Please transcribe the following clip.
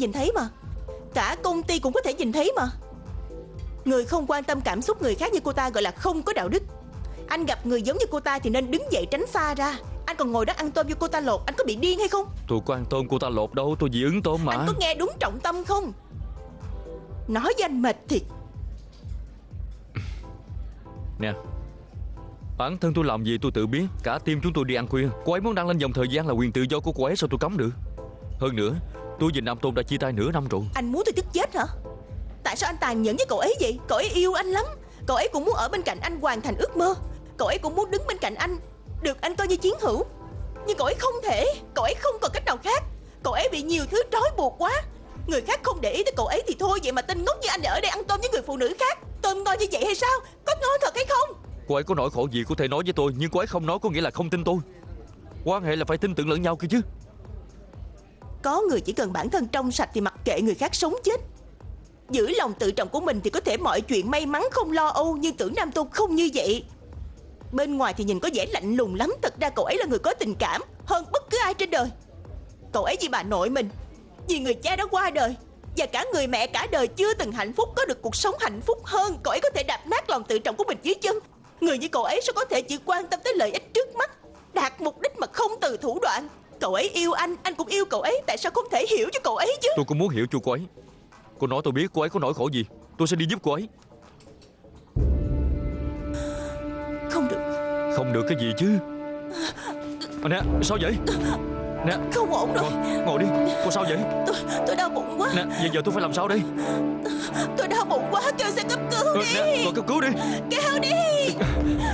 nhìn thấy mà. Cả công ty cũng có thể nhìn thấy mà. Người không quan tâm cảm xúc người khác như cô ta gọi là không có đạo đức. Anh gặp người giống như cô ta thì nên đứng dậy tránh xa ra. Anh còn ngồi đó ăn tôm cho cô ta lột. Anh có bị điên hay không? Tôi có ăn tôm cô ta lột đâu, tôi dị ứng tôm mà. Anh có nghe đúng trọng tâm không? Nói với anh mệt thiệt. Nè, bản thân tôi làm gì tôi tự biết. Cả team chúng tôi đi ăn khuya. Cô ấy muốn đăng lên dòng thời gian là quyền tự do của cô ấy, sao tôi cấm được? Hơn nữa, tôi và Nam Tôn đã chia tay nửa năm rồi. Anh muốn tôi tức chết hả? Tại sao anh tàn nhẫn với cậu ấy vậy? Cậu ấy yêu anh lắm. Cậu ấy cũng muốn ở bên cạnh anh hoàn thành ước mơ. Cậu ấy cũng muốn đứng bên cạnh anh, được anh coi như chiến hữu. Nhưng cậu ấy không thể. Cậu ấy không còn cách nào khác. Cậu ấy bị nhiều thứ trói buộc quá. Người khác không để ý tới cậu ấy thì thôi, vậy mà tên ngốc như anh lại ở đây ăn tôm với người phụ nữ khác. Tôm ngon như vậy hay sao? Có ngon thật hay không? Cô ấy có nỗi khổ gì có thể nói với tôi, nhưng cô ấy không nói có nghĩa là không tin tôi. Quan hệ là phải tin tưởng lẫn nhau kia chứ. Có người chỉ cần bản thân trong sạch thì mặc kệ người khác sống chết. Giữ lòng tự trọng của mình thì có thể mọi chuyện may mắn không lo âu. Nhưng tưởng Nam Tôn không như vậy. Bên ngoài thì nhìn có vẻ lạnh lùng lắm. Thật ra cậu ấy là người có tình cảm hơn bất cứ ai trên đời. Cậu ấy vì bà nội mình, vì người cha đã qua đời, và cả người mẹ cả đời chưa từng hạnh phúc có được cuộc sống hạnh phúc hơn. Cậu ấy có thể đạp nát lòng tự trọng của mình dưới chân. Người như cậu ấy sao có thể chỉ quan tâm tới lợi ích trước mắt, đạt mục đích mà không từ thủ đoạn. Cậu ấy yêu anh cũng yêu cậu ấy. Tại sao không thể hiểu cho cậu ấy chứ? Tôi cũng muốn hiểu cho cô ấy. Cô nói tôi biết cô ấy có nỗi khổ gì, tôi sẽ đi giúp cô ấy. Không được. Không được cái gì chứ? Nè, sao vậy? Nè, Không ổn rồi. ngồi đi, cô sao vậy? Tôi đau bụng quá. Nè, giờ tôi phải làm sao đây? Tôi đau bụng quá, kêu xe cấp cứu đi. Nè, gọi cấp cứu đi. Kêu đi.